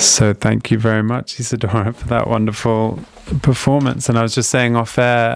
So thank you very much, Isadora, for that wonderful performance. And I was just saying off air,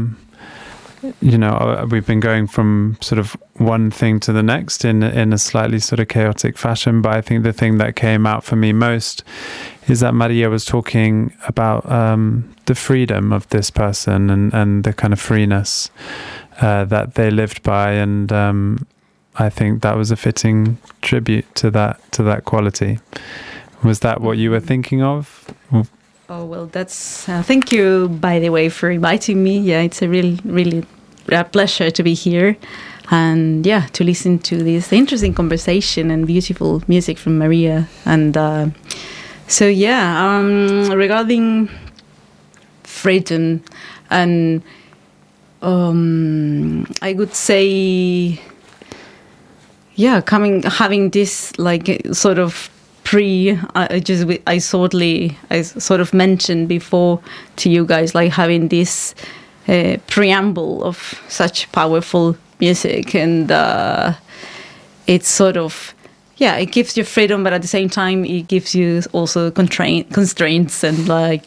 we've been going from sort of one thing to the next in a slightly sort of chaotic fashion. But I think the thing that came out for me most is that Maria was talking about the freedom of this person and the kind of freeness that they lived by. And I think that was a fitting tribute to that quality. Was that what you were thinking of? Oh, well, that's... thank you, by the way, for inviting me. Yeah, it's a really a pleasure to be here. And, yeah, to listen to this interesting conversation and beautiful music from Maria. And regarding freedom, and I would say, having this, like, sort of I sort of mentioned before to you guys, like having this preamble of such powerful music, and it's sort of it gives you freedom, but at the same time it gives you also constraints and but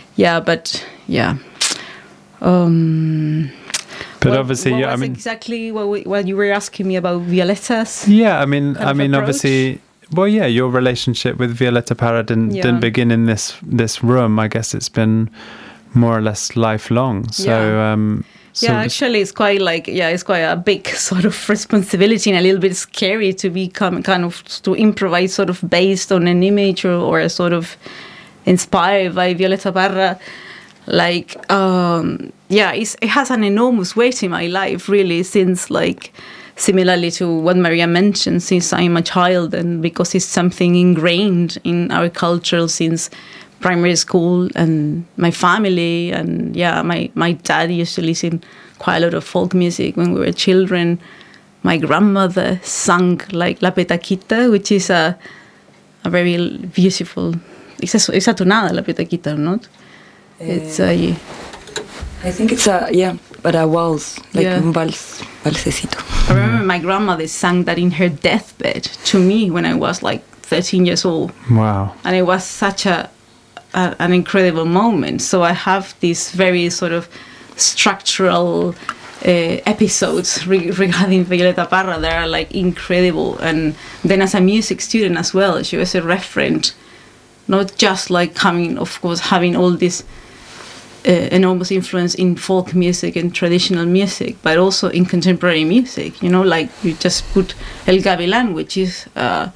obviously, exactly what you were asking me about Violetta's. Yeah, I mean, obviously. Well, yeah, your relationship with Violeta Parra didn't begin in this room. I guess it's been more or less lifelong. So, actually, it's quite it's quite a big sort of responsibility and a little bit scary to become to improvise sort of based on an image or a sort of inspired by Violeta Parra. Like, it has an enormous weight in my life, really, since similarly to what Maria mentioned, since I'm a child, and because it's something ingrained in our culture since primary school, and my family, and my dad used to listen quite a lot of folk music when we were children. My grandmother sang like La Petaquita, which is a very beautiful. It's a tonada, La Petaquita, not? It's a. I think it's a waltz, un valsecito. I remember my grandmother sang that in her deathbed to me when I was 13 years old. Wow. And it was such an incredible moment. So I have these very sort of structural episodes regarding Violeta Parra that are incredible. And then as a music student as well, she was a referent, not just coming, of course, having all this enormous influence in folk music and traditional music, but also in contemporary music. You just put El Gavilán, which is an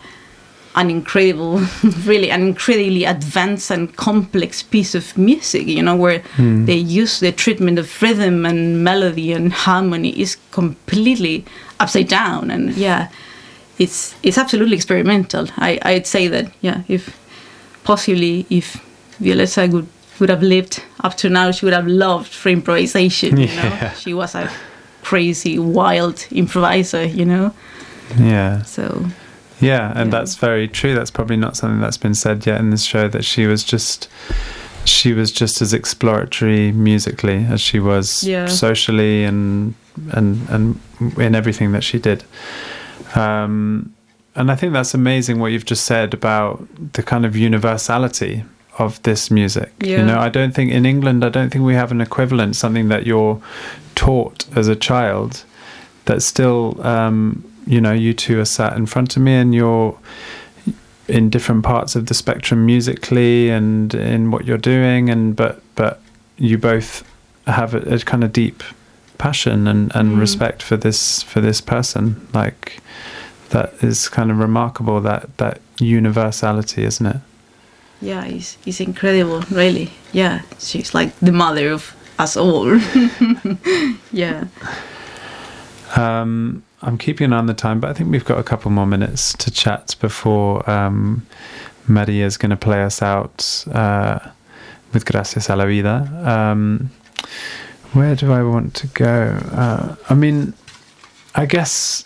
incredibly advanced and complex piece of music, where they use the treatment of rhythm and melody and harmony is completely upside down. And it's absolutely experimental. I'd say that, if Violeta would have lived up to now, she would have loved free improvisation. She was a crazy, wild improviser. Yeah. So. Yeah, and that's very true. That's probably not something that's been said yet in this show. That she was just as exploratory musically as she was socially and in everything that she did. And I think that's amazing what you've just said about the kind of universality of this music. I don't think in England we have an equivalent, something that you're taught as a child that still you two are sat in front of me and you're in different parts of the spectrum musically and in what you're doing, and but you both have a kind of deep passion and respect for this person. That is kind of remarkable, that universality, isn't it? Yeah, it's incredible, really. Yeah, she's like the mother of us all. Yeah. I'm keeping an eye on the time, but I think we've got a couple more minutes to chat before Maria's going to play us out with Gracias a la Vida. Where do I want to go? I guess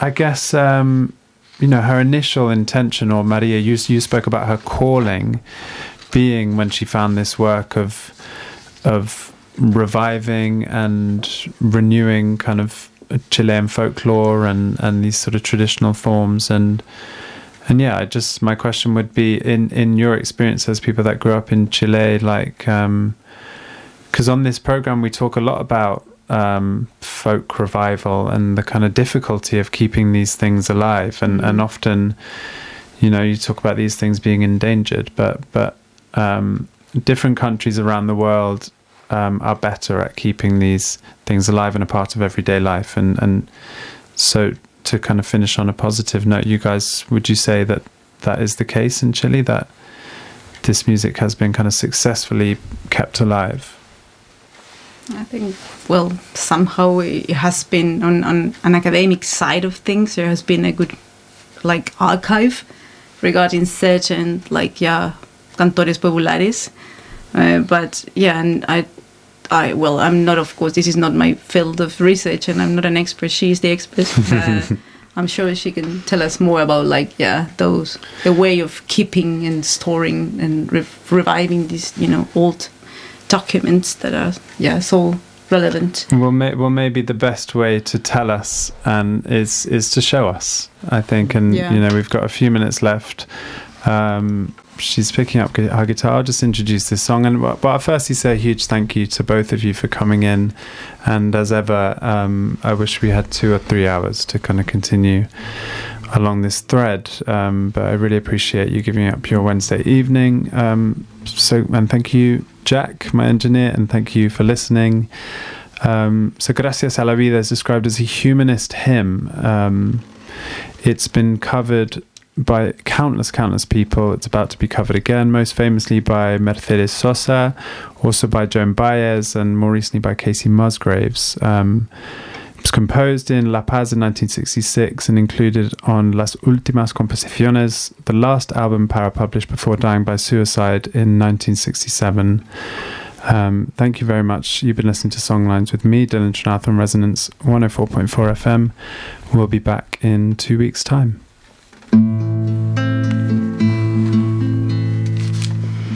her initial intention, or Maria, you spoke about her calling being when she found this work of reviving and renewing kind of Chilean folklore and these sort of traditional forms, and And yeah, my question would be, in your experience as people that grew up in Chile, like, because on this program we talk a lot about folk revival and the kind of difficulty of keeping these things alive, and often, you know, you talk about these things being endangered, but different countries around the world are better at keeping these things alive and a part of everyday life, and so to kind of finish on a positive note, you guys, would you say that is the case in Chile, that this music has been kind of successfully kept alive? I think, well, somehow it has been on an academic side of things. There has been a good, like, archive regarding certain, like, cantores populares. But yeah, and well, I'm not, of course, this is not my field of research, and I'm not an expert. She's the expert. I'm sure she can tell us more about, like, the way of keeping and storing and reviving these, you know, old documents that are so relevant. Well, maybe the best way to tell us is to show us, I think, and you know, we've got a few minutes left. She's picking up her guitar. I'll just introduce this song, but I'll firstly say a huge thank you to both of you for coming in, and as ever, I wish we had 2 or 3 hours to kind of continue along this thread, but I really appreciate you giving up your Wednesday evening, and thank you, Jack, my engineer, and thank you for listening. So Gracias a la Vida is described as a humanist hymn. It's been covered by countless people. It's about to be covered again, most famously by Mercedes Sosa, also by Joan Baez, and more recently by Casey Musgraves. It was composed in La Paz in 1966 and included on Las Últimas Composiciones, the last album Parra published before dying by suicide in 1967. Thank you very much. You've been listening to Songlines with me, Dylan Trinath, on Resonance 104.4 FM. We'll be back in 2 weeks' time.